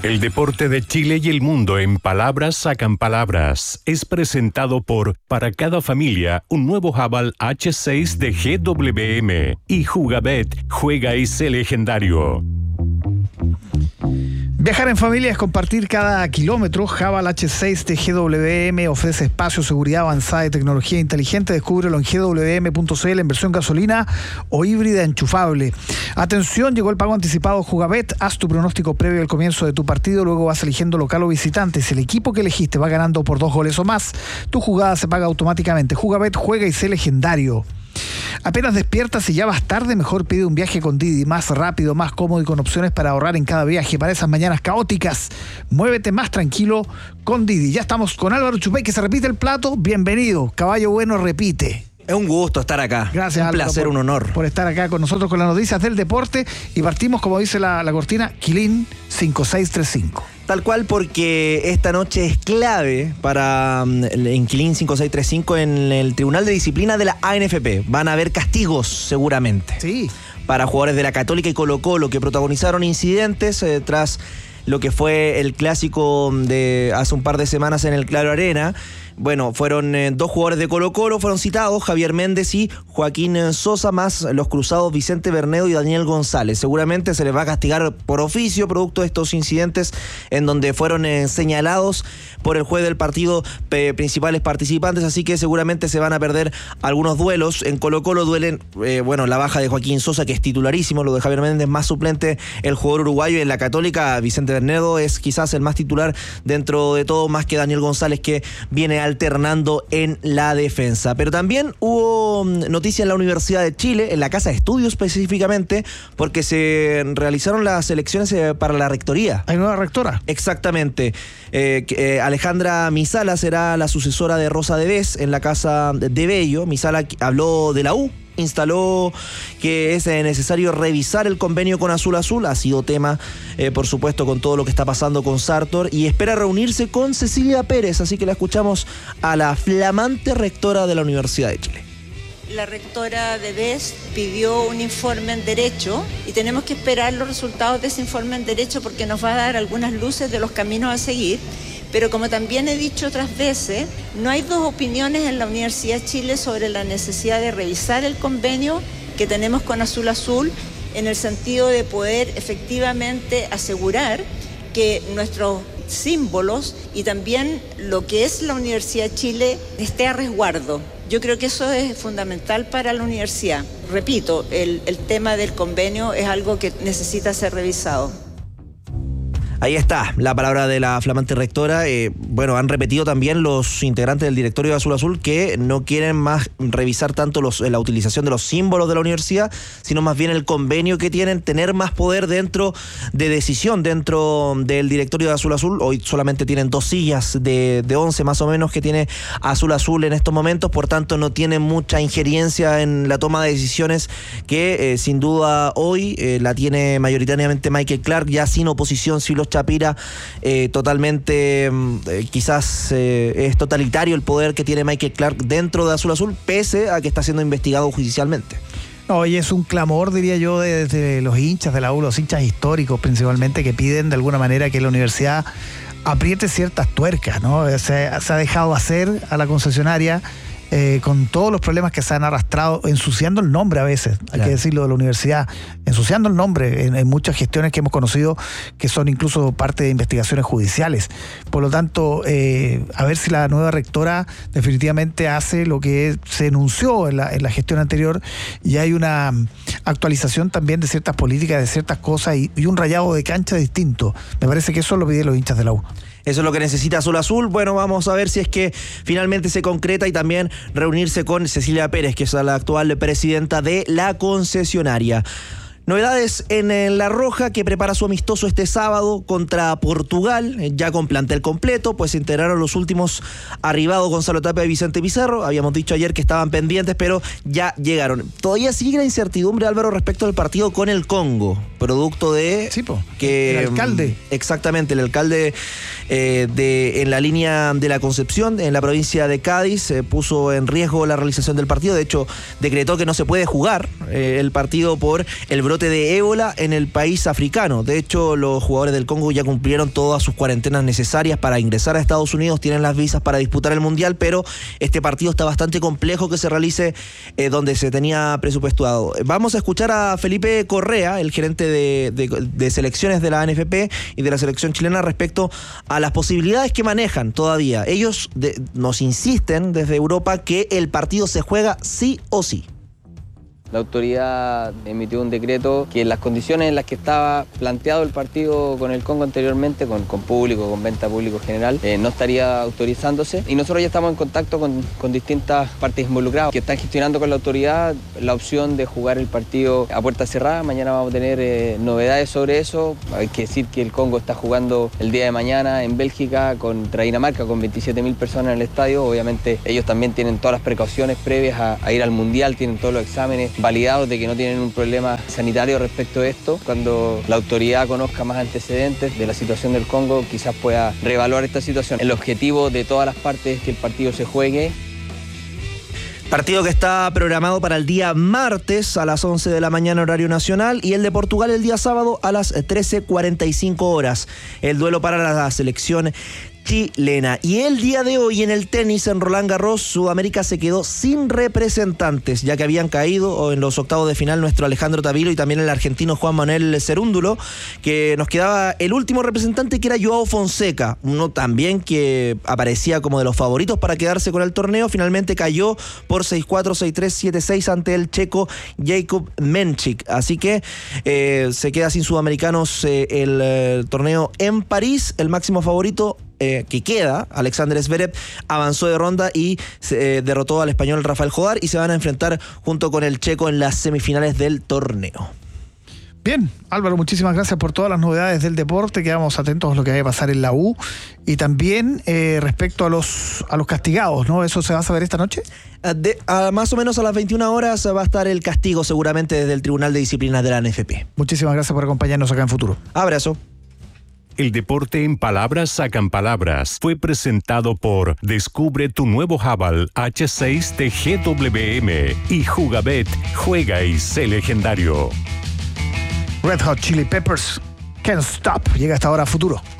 El deporte de Chile y el mundo en palabras sacan palabras. Es presentado por Para cada familia, un nuevo Haval H6 de GWM. Y Jugabet, juega y sé legendario. Viajar en familia es compartir cada kilómetro. Haval H6 de GWM ofrece espacio, seguridad avanzada y tecnología inteligente. Descúbrelo en gwm.cl en versión gasolina o híbrida enchufable. Atención, llegó el pago anticipado Jugabet. Haz tu pronóstico previo al comienzo de tu partido, luego vas eligiendo local o visitante. Si el equipo que elegiste va ganando por 2 goles o más, tu jugada se paga automáticamente. Jugabet, juega y sé legendario. Apenas despiertas y ya vas tarde, mejor pide un viaje con Didi, más rápido, más cómodo y con opciones para ahorrar en cada viaje. Para esas mañanas caóticas, muévete más tranquilo con Didi. Ya estamos con Álvaro Chupay, que se repite el plato. Bienvenido, caballo bueno repite. Es un gusto estar acá. Gracias, un Álvaro, placer, un honor. Por estar acá con nosotros con las noticias del deporte. Y partimos, como dice la cortina, Quilín 5635. Tal cual, porque esta noche es clave para en Quilín 5635 en el Tribunal de Disciplina de la ANFP. Van a haber castigos, seguramente. Sí. Para jugadores de la Católica y Colo-Colo que protagonizaron incidentes tras lo que fue el clásico de hace un par de semanas en el Claro Arena. Bueno, fueron 2 jugadores de Colo-Colo, fueron citados, Javier Méndez y Joaquín Sosa, más los cruzados Vicente Bernedo y Daniel González. Seguramente se les va a castigar por oficio, producto de estos incidentes en donde fueron señalados por el juez del partido principales participantes, así que seguramente se van a perder algunos duelos. En Colo-Colo duelen, la baja de Joaquín Sosa, que es titularísimo, lo de Javier Méndez más suplente, el jugador uruguayo. En la Católica, Vicente Bernedo es quizás el más titular dentro de todo, más que Daniel González, que viene alternando en la defensa. Pero también hubo noticia en la Universidad de Chile, en la Casa de Estudios específicamente, porque se realizaron las elecciones para la rectoría. ¿Hay nueva rectora? Exactamente. Alejandra Misala será la sucesora de Rosa Devés en la Casa de Bello. Misala habló de la U, instaló que es necesario revisar el convenio con Azul Azul. Ha sido tema, por supuesto, con todo lo que está pasando con Sartor, y espera reunirse con Cecilia Pérez, así que la escuchamos a la flamante rectora de la Universidad de Chile. La rectora de BES pidió un informe en derecho y tenemos que esperar los resultados de ese informe en derecho, porque nos va a dar algunas luces de los caminos a seguir. Pero como también he dicho otras veces, no hay dos opiniones en la Universidad de Chile sobre la necesidad de revisar el convenio que tenemos con Azul Azul, en el sentido de poder efectivamente asegurar que nuestros símbolos y también lo que es la Universidad de Chile esté a resguardo. Yo creo que eso es fundamental para la universidad. Repito, el tema del convenio es algo que necesita ser revisado. Ahí está la palabra de la flamante rectora. Han repetido también los integrantes del directorio de Azul Azul que no quieren más revisar tanto la utilización de los símbolos de la universidad, sino más bien el convenio que tienen, tener más poder dentro de decisión dentro del directorio de Azul Azul. Hoy solamente tienen 2 sillas de 11 más o menos que tiene Azul Azul en estos momentos, por tanto no tienen mucha injerencia en la toma de decisiones que sin duda hoy la tiene mayoritariamente Michael Clark, ya sin oposición, sin los Chapira, totalmente quizás es totalitario el poder que tiene Michael Clark dentro de Azul Azul, pese a que está siendo investigado judicialmente. No, y es un clamor, diría yo, desde los hinchas de la U, los hinchas históricos principalmente, que piden de alguna manera que la universidad apriete ciertas tuercas, ¿no? Se ha dejado hacer a la concesionaria con todos los problemas que se han arrastrado, ensuciando el nombre a veces, hay que decirlo, de la universidad, ensuciando el nombre en muchas gestiones que hemos conocido que son incluso parte de investigaciones judiciales. Por lo tanto, a ver si la nueva rectora definitivamente hace lo que se enunció en la gestión anterior, y hay una actualización también de ciertas políticas, de ciertas cosas, y un rayado de cancha distinto. Me parece que eso lo piden los hinchas de la U. Eso es lo que necesita Azul Azul. Bueno, vamos a ver si es que finalmente se concreta, y también reunirse con Cecilia Pérez, que es la actual presidenta de la concesionaria. Novedades en La Roja, que prepara su amistoso este sábado contra Portugal, ya con plantel completo, pues se integraron los últimos arribados, Gonzalo Tapia y Vicente Pizarro. Habíamos dicho ayer que estaban pendientes, pero ya llegaron. Todavía sigue la incertidumbre, Álvaro, respecto al partido con el Congo, producto de... Sí, que el alcalde. Exactamente, el alcalde en la línea de la Concepción, en la provincia de Cádiz, puso en riesgo la realización del partido. De hecho, decretó que no se puede jugar el partido por el brote brote de ébola en el país africano. De hecho, los jugadores del Congo ya cumplieron todas sus cuarentenas necesarias para ingresar a Estados Unidos, tienen las visas para disputar el Mundial, pero este partido está bastante complejo que se realice donde se tenía presupuestado. Vamos a escuchar a Felipe Correa, el gerente de selecciones de la ANFP y de la selección chilena, respecto a las posibilidades que manejan todavía. Ellos nos insisten desde Europa que el partido se juega sí o sí. La autoridad emitió un decreto que en las condiciones en las que estaba planteado el partido con el Congo anteriormente, con público, con venta público general, no estaría autorizándose. Y nosotros ya estamos en contacto con distintas partes involucradas que están gestionando con la autoridad la opción de jugar el partido a puerta cerrada. Mañana vamos a tener novedades sobre eso. Hay que decir que el Congo está jugando el día de mañana en Bélgica contra Dinamarca con 27.000 personas en el estadio. Obviamente ellos también tienen todas las precauciones previas a ir al Mundial, tienen todos los exámenes validados de que no tienen un problema sanitario respecto a esto. Cuando la autoridad conozca más antecedentes de la situación del Congo, quizás pueda reevaluar esta situación. El objetivo de todas las partes es que el partido se juegue. Partido que está programado para el día martes a las 11 de la mañana horario nacional y el de Portugal el día sábado a las 13:45 horas. El duelo para la selección chilena. Y el día de hoy en el tenis en Roland Garros, Sudamérica se quedó sin representantes, ya que habían caído en los octavos de final nuestro Alejandro Tavilo y también el argentino Juan Manuel Cerúndulo, que nos quedaba el último representante, que era Joao Fonseca, uno también que aparecía como de los favoritos para quedarse con el torneo. Finalmente cayó por 6-4, 6-3, 7-6 ante el checo Jakub Menchik, así que se queda sin sudamericanos el torneo en París. El máximo favorito que queda, Alexander Zverev, avanzó de ronda y derrotó al español Rafael Jodar y se van a enfrentar junto con el checo en las semifinales del torneo. Bien, Álvaro, muchísimas gracias por todas las novedades del deporte. Quedamos atentos a lo que vaya a pasar en la U y también respecto a los castigados, ¿no? ¿Eso se va a saber esta noche? Más o menos a las 21 horas va a estar el castigo seguramente desde el Tribunal de Disciplinas de la ANFP. Muchísimas gracias por acompañarnos acá en Futuro. Abrazo. El deporte en palabras sacan palabras. Fue presentado por Descubre tu nuevo Haval H6 de GWM y Jugabet. Juega y sé legendario. Red Hot Chili Peppers, Can't Stop. Llega hasta ahora Futuro.